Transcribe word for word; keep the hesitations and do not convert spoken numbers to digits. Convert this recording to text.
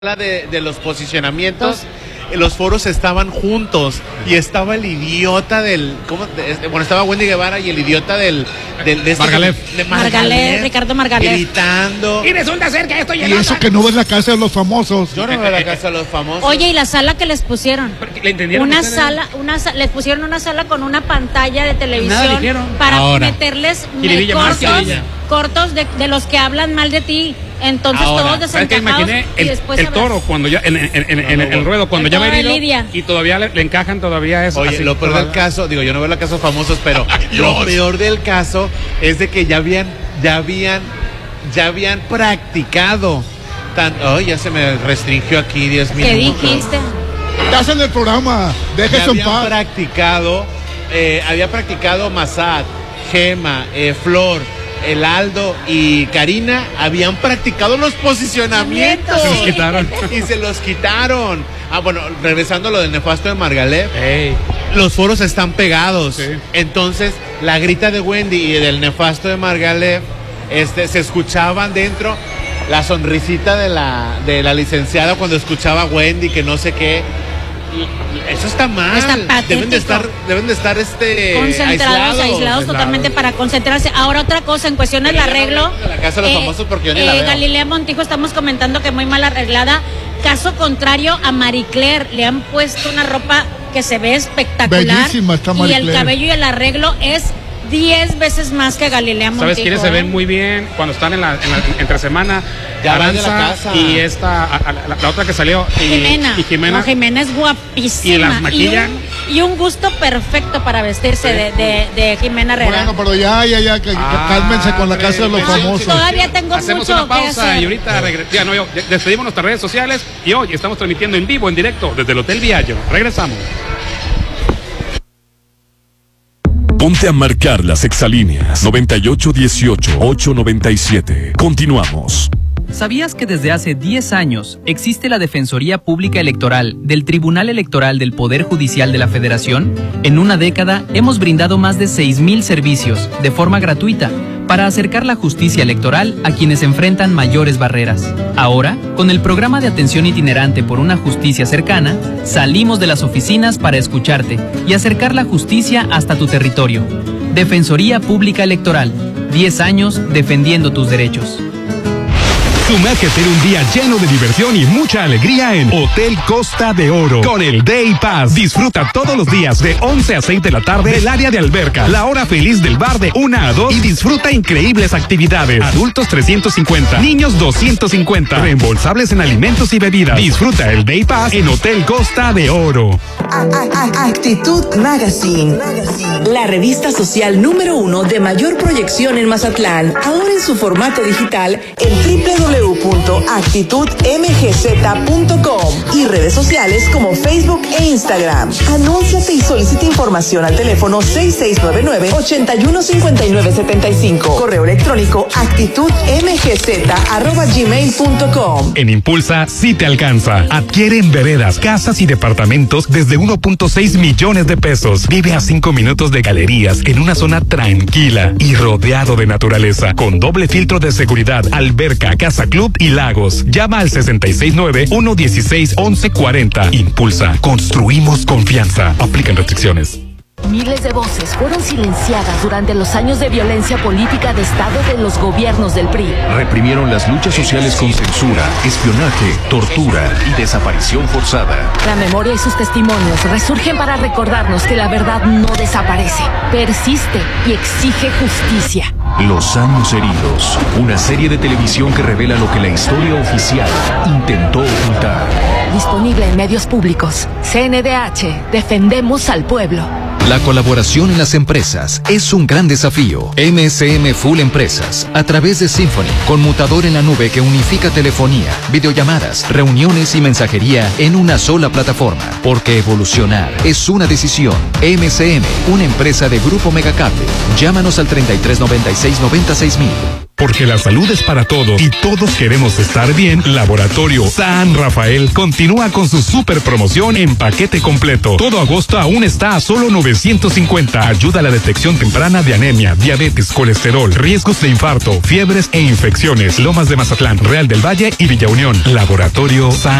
De, de los posicionamientos, los foros estaban juntos y estaba el idiota del, ¿cómo? De, bueno, estaba Wendy Guevara y el idiota del, del de este, Margalef. de Margalef, Margalef, Ricardo Margalef. Gritando. Y resulta ser que esto ya Y eso que no ves la casa de los famosos. Yo no veo la casa de los famosos. Oye, y la sala que les pusieron. ¿Le entendieron? Una sala, una sa- les pusieron una sala con una pantalla de televisión para Ahora. meterles Jiribilla, más cortos, jiribilla. cortos de, de los que hablan mal de ti. Entonces Ahora, todos ¿sabes qué? desencajados Imaginé y el, después el hablas. toro cuando ya en, en, en, en, en el ruedo cuando El ya va toro de herido Lidia. y todavía le, le encajan todavía eso. Oye, así, lo peor todavía. del caso, digo, yo no veo la casa de famosos, pero Ay, lo Dios. peor del caso es de que ya habían, ya habían, ya habían practicado. Tan, ay, ya se me restringió aquí diez ¿Qué minutos. dijiste? Estás en el programa, Ya déjese en habían paz. practicado, eh, había practicado Massad, Gema, eh, Flor, el Aldo y Karina habían practicado los posicionamientos. Se los quitaron. Y se los quitaron. Ah, bueno, regresando a lo del nefasto de Margalef, Ey. los foros están pegados. Sí. Entonces, la grita de Wendy y del nefasto de Margalef, este, se escuchaban dentro. La sonrisita de la, de la licenciada cuando escuchaba a Wendy, que no sé qué. Y eso está mal. Está patético. Deben de estar, deben de estar este Concentrados, aislados, aislados. totalmente para concentrarse. Ahora otra cosa, en cuestiones del Pero ya no arreglo. hablen de la casa de los famosos porque yo ni la veo. Galilea Montijo estamos comentando que muy mal arreglada. Caso contrario a Marie Claire, le han puesto una ropa que se ve espectacular. Bellísima está y Marie el Claire. cabello y el arreglo es diez veces más que Galilea Montijo. ¿Sabes quiénes se ¿eh? ven muy bien cuando están en la, en la entre semana? Ya van de la Aranza casa. y esta, a- a- la, la otra que salió. Y Jimena. Y Jimena. No, Jimena es guapísima. Y las maquillan. Y un, y un gusto perfecto para vestirse de, de, de Jimena Herrera. Bueno, pero ya, ya, ya, que, que Ah, cálmense con la casa de los hombre. famosos. Todavía tengo Hacemos mucho una pausa que hacer. y ahorita regre- ya, no, yo- ya despedimos nuestras redes sociales y hoy estamos transmitiendo en vivo, en directo, desde el Hotel Viallo. Regresamos. Ponte a marcar las exalíneas noventa y ocho dieciocho, ocho noventa y siete. Continuamos. ¿Sabías que desde hace diez años existe la Defensoría Pública Electoral del Tribunal Electoral del Poder Judicial de la Federación? En una década hemos brindado más de seis mil servicios de forma gratuita para acercar la justicia electoral a quienes enfrentan mayores barreras. Ahora, con el programa de atención itinerante por una justicia cercana, salimos de las oficinas para escucharte y acercar la justicia hasta tu territorio. Defensoría Pública Electoral, diez años defendiendo tus derechos. Sumérgete en un día lleno de diversión y mucha alegría en Hotel Costa de Oro con el Day Pass. Disfruta todos los días de once a seis de la tarde el área de alberca, la hora feliz del bar de una a dos y disfruta increíbles actividades. Adultos trescientos cincuenta, niños doscientos cincuenta, reembolsables en alimentos y bebidas. Disfruta el Day Pass en Hotel Costa de Oro. A- a- a- Actitud Magazine, la revista social número uno de mayor proyección en Mazatlán, ahora en su formato digital en doble u doble u doble u punto actitud m g z punto com y redes sociales como Facebook e Instagram. Anúnciate y solicita información al teléfono seis seis nueve nueve, ocho uno cinco nueve siete cinco. Correo electrónico actitudmgz arroba gmail punto com. En Impulsa sí te alcanza. Adquiere en veredas, casas y departamentos desde uno punto seis millones de pesos. Vive a cinco minutos de galerías en una zona tranquila y rodeado de naturaleza, con doble filtro de seguridad, alberca, casa club y lagos. Llama al sesenta y seis nueve, uno dieciséis, once cuarenta. Impulsa. Construimos confianza. Aplican restricciones. Miles de voces fueron silenciadas durante los años de violencia política de Estado de los gobiernos del P R I. Reprimieron las luchas sociales con censura, espionaje, tortura y desaparición forzada. La memoria y sus testimonios resurgen para recordarnos que la verdad no desaparece, persiste y exige justicia. Los años heridos. Una serie de televisión que revela lo que la historia oficial intentó ocultar. Disponible en medios públicos. C N D H. Defendemos al pueblo. La colaboración en las empresas es un gran desafío. M S M Full Empresas, a través de Symphony, conmutador en la nube que unifica telefonía, videollamadas, reuniones y mensajería en una sola plataforma. Porque evolucionar es una decisión. M S M, una empresa de Grupo Megacable. Llámanos al treinta y tres noventa y seis noventa y seis mil. Porque la salud es para todos y todos queremos estar bien. Laboratorio San Rafael continúa con su super promoción en paquete completo. Todo agosto aún está a solo novecientos cincuenta. Ayuda a la detección temprana de anemia, diabetes, colesterol, riesgos de infarto, fiebres e infecciones. Lomas de Mazatlán, Real del Valle y Villa Unión. Laboratorio San